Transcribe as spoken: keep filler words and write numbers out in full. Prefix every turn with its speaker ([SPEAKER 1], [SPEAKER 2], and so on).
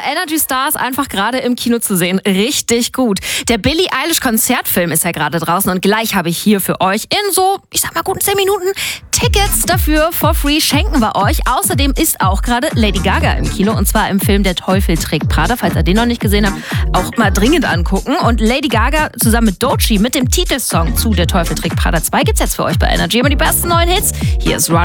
[SPEAKER 1] Energy Stars einfach gerade im Kino zu sehen. Richtig gut. Der Billie Eilish Konzertfilm ist ja gerade draußen und gleich habe ich hier für euch in so, ich sag mal guten zehn Minuten Tickets dafür for free schenken wir euch. Außerdem ist auch gerade Lady Gaga im Kino und zwar im Film Der Teufel trägt Prada. Falls ihr den noch nicht gesehen habt, auch mal dringend angucken. Und Lady Gaga zusammen mit Doechii mit dem Titelsong zu Der Teufel trägt Prada zwei gibt's jetzt für euch bei Energy. Immer die besten neuen Hits. Hier ist Run.